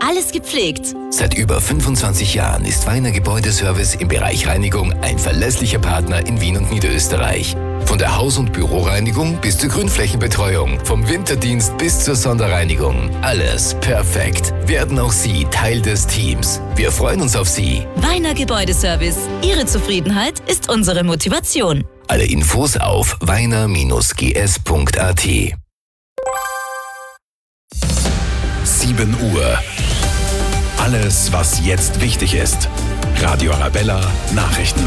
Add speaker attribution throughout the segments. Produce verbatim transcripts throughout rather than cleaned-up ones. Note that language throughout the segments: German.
Speaker 1: alles gepflegt.
Speaker 2: Seit über fünfundzwanzig Jahren ist Weiner Gebäudeservice im Bereich Reinigung ein verlässlicher Partner in Wien und Niederösterreich. Von der Haus- und Büroreinigung bis zur Grünflächenbetreuung, vom Winterdienst bis zur Sonderreinigung. Alles perfekt. Werden auch Sie Teil des Teams. Wir freuen uns auf Sie.
Speaker 1: Weiner Gebäudeservice. Ihre Zufriedenheit ist unsere Motivation.
Speaker 2: Alle Infos auf weiner Bindestrich g s punkt a t.
Speaker 3: sieben Uhr. Alles, was jetzt wichtig ist. Radio Arabella Nachrichten.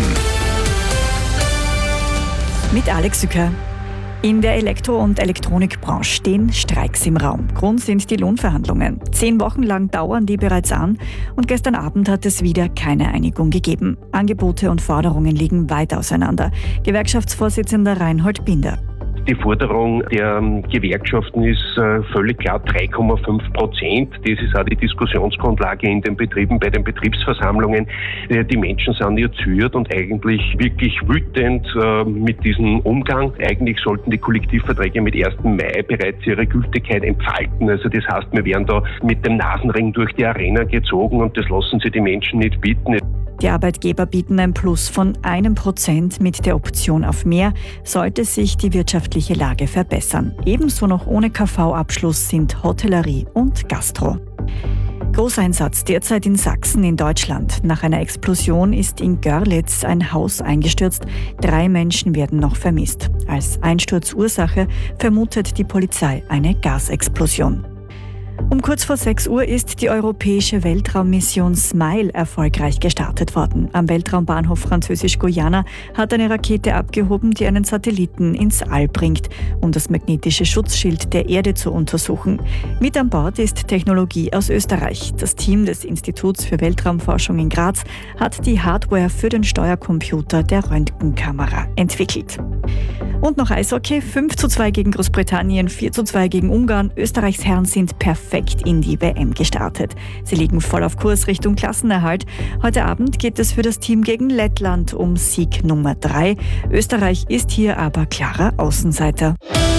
Speaker 4: Mit Alex Sücker. In der Elektro- und Elektronikbranche stehen Streiks im Raum. Grund sind die Lohnverhandlungen. Zehn Wochen lang dauern die bereits an und gestern Abend hat es wieder keine Einigung gegeben. Angebote und Forderungen liegen weit auseinander. Gewerkschaftsvorsitzender Reinhold Binder.
Speaker 5: Die Forderung der Gewerkschaften ist äh, völlig klar drei Komma fünf Prozent. Das ist auch die Diskussionsgrundlage in den Betrieben, bei den Betriebsversammlungen. Äh, die Menschen sind irritiert und eigentlich wirklich wütend äh, mit diesem Umgang. Eigentlich sollten die Kollektivverträge mit ersten Mai bereits ihre Gültigkeit entfalten. Also das heißt, wir werden da mit dem Nasenring durch die Arena gezogen und das lassen sich die Menschen nicht bieten.
Speaker 4: Die Arbeitgeber bieten ein Plus von einem Prozent mit der Option auf mehr, sollte sich die wirtschaftliche Lage verbessern. Ebenso noch ohne K V-Abschluss sind Hotellerie und Gastro. Großeinsatz derzeit in Sachsen in Deutschland. Nach einer Explosion ist in Görlitz ein Haus eingestürzt. Drei Menschen werden noch vermisst. Als Einsturzursache vermutet die Polizei eine Gasexplosion. Um kurz vor sechs Uhr ist die europäische Weltraummission SMILE erfolgreich gestartet worden. Am Weltraumbahnhof Französisch-Guyana hat eine Rakete abgehoben, die einen Satelliten ins All bringt, um das magnetische Schutzschild der Erde zu untersuchen. Mit an Bord ist Technologie aus Österreich. Das Team des Instituts für Weltraumforschung in Graz hat die Hardware für den Steuercomputer der Röntgenkamera entwickelt. Und noch Eishockey, fünf zu zwei gegen Großbritannien, vier zu zwei gegen Ungarn. Österreichs Herren sind perfekt in die W M gestartet. Sie liegen voll auf Kurs Richtung Klassenerhalt. Heute Abend geht es für das Team gegen Lettland um Sieg Nummer drei. Österreich ist hier aber klarer Außenseiter.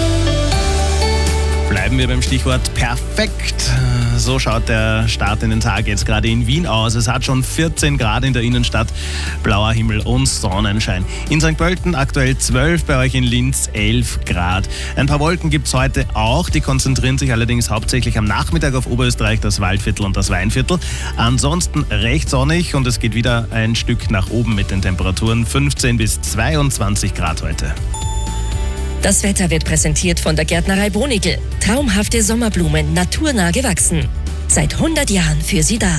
Speaker 6: Bleiben wir beim Stichwort perfekt. So schaut der Start in den Tag jetzt gerade in Wien aus. Es hat schon vierzehn Grad in der Innenstadt, blauer Himmel und Sonnenschein. In Sankt Pölten aktuell zwölf, bei euch in Linz elf Grad. Ein paar Wolken gibt es heute auch, die konzentrieren sich allerdings hauptsächlich am Nachmittag auf Oberösterreich, das Waldviertel und das Weinviertel. Ansonsten recht sonnig und es geht wieder ein Stück nach oben mit den Temperaturen fünfzehn bis zweiundzwanzig Grad heute.
Speaker 1: Das Wetter wird präsentiert von der Gärtnerei Bronikel. Traumhafte Sommerblumen, naturnah gewachsen. Seit hundert Jahren für Sie da.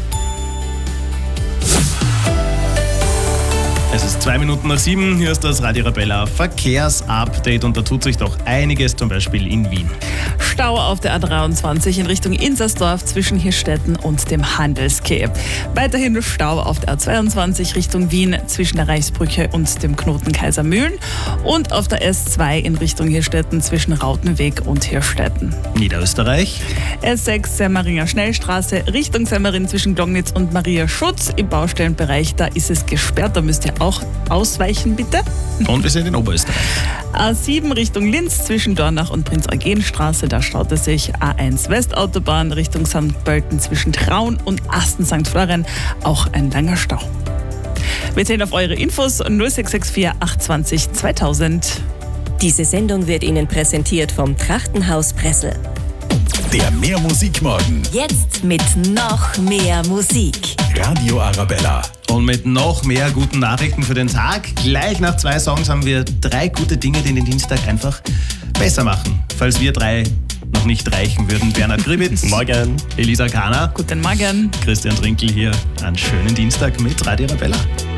Speaker 6: Es ist zwei Minuten nach sieben, hier ist das Radio Arabella Verkehrsupdate und da tut sich doch einiges, zum Beispiel in Wien.
Speaker 7: Stau auf der A dreiundzwanzig in Richtung Inzersdorf zwischen Hirstetten und dem Handelskeh. Weiterhin Stau auf der A zweiundzwanzig Richtung Wien zwischen der Reichsbrücke und dem Knoten Kaisermühlen und auf der S zwei in Richtung Hirstetten zwischen Rautenweg und Hirstetten.
Speaker 6: Niederösterreich.
Speaker 7: S sechs Semmeringer Schnellstraße Richtung Semmering zwischen Glognitz und Maria Schutz. Im Baustellenbereich, da ist es gesperrt, da müsst ihr auch ausweichen, bitte.
Speaker 6: Und wir sind in Oberösterreich.
Speaker 7: A sieben Richtung Linz zwischen Dornach und Prinz-Eugen-Straße, da staut es sich. A eins Westautobahn Richtung Sankt Pölten zwischen Traun und Asten Sankt Florian, auch ein langer Stau. Wir zählen auf eure Infos null sechs sechs vier acht zwei null zweitausend.
Speaker 1: Diese Sendung wird Ihnen präsentiert vom Trachtenhaus Pressel.
Speaker 3: Der Mehrmusikmorgen.
Speaker 1: Jetzt mit noch mehr Musik.
Speaker 3: Radio Arabella.
Speaker 6: Und mit noch mehr guten Nachrichten für den Tag. Gleich nach zwei Songs haben wir drei gute Dinge, die den Dienstag einfach besser machen. Falls wir drei noch nicht reichen würden. Bernhard Gribitz.
Speaker 8: Morgen.
Speaker 6: Elisa Kahner.
Speaker 7: Guten Morgen.
Speaker 6: Christian Trinkel hier. Einen schönen Dienstag mit Radio Arabella.